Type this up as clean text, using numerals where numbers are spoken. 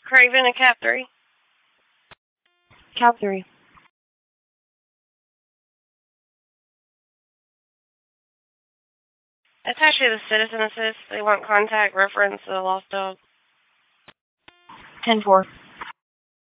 Craven and Cap 3. Cap 3. That's actually the citizen assist. They want contact reference to the lost dog. 10-4.